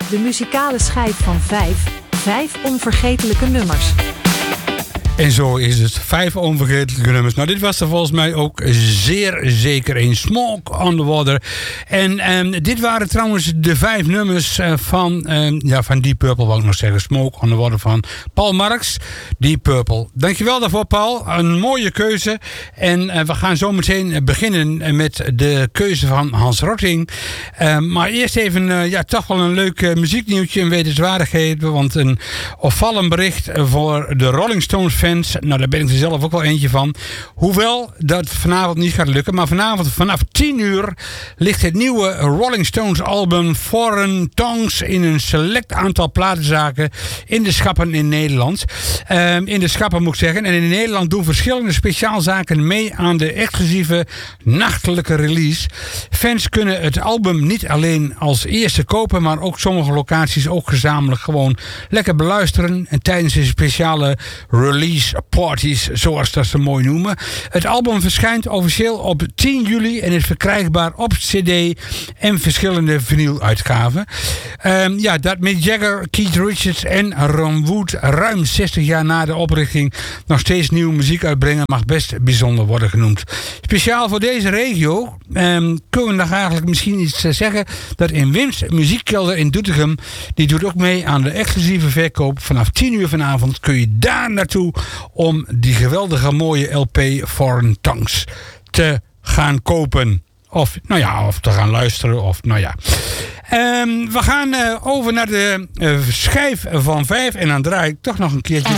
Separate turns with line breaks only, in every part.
De muzikale schijf van 5 onvergetelijke nummers.
En zo is het. 5 onvergetelijke nummers. Nou, dit was er volgens mij ook zeer zeker een. Smoke on the Water. En dit waren trouwens de 5 nummers van Deep Purple, wou ik nog zeggen. Smoke on the Water van Paul Marx, Deep Purple. Dankjewel daarvoor, Paul. Een mooie keuze. En we gaan zo meteen beginnen met de keuze van Hans Rotting. Maar eerst even toch wel een leuk muzieknieuwtje, een wetenswaardigheid. Want een opvallend bericht voor de Rolling Stones fans. Nou, daar ben ik er zelf ook wel eentje van. Hoewel dat vanavond niet gaat lukken. Maar vanavond vanaf 10 uur ligt het nieuwe Rolling Stones album Foreign Tongues in een select aantal platenzaken in de schappen in Nederland. In de schappen moet ik zeggen. En in Nederland doen verschillende speciaalzaken mee aan de exclusieve nachtelijke release. Fans kunnen het album niet alleen als eerste kopen, maar ook sommige locaties ook gezamenlijk gewoon lekker beluisteren. En tijdens de speciale release parties, zoals dat ze mooi noemen. Het album verschijnt officieel op 10 juli en is verkrijgbaar op CD en verschillende vinyluitgaven. Dat Mick Jagger, Keith Richards en Ron Wood ruim 60 jaar na de oprichting nog steeds nieuwe muziek uitbrengen mag best bijzonder worden genoemd. Speciaal voor deze regio kunnen we nog eigenlijk misschien iets zeggen dat in Wim's muziekkelder in Doetinchem, die doet ook mee aan de exclusieve verkoop. Vanaf 10 uur vanavond kun je daar naartoe om die geweldige mooie LP Foreign Tongues te gaan kopen. Of te gaan luisteren. We gaan over naar de schijf van 5 en dan draai ik toch nog een keertje.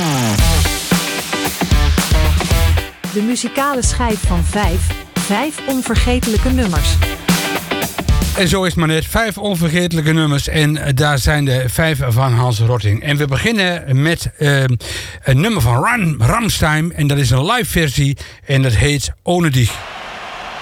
De muzikale schijf van 5 onvergetelijke nummers.
En zo is het maar net. 5 onvergetelijke nummers. En daar zijn de 5 van Hans Rotting. En we beginnen met een nummer van Rammstein. En dat is een live versie. En dat heet Ohne dich.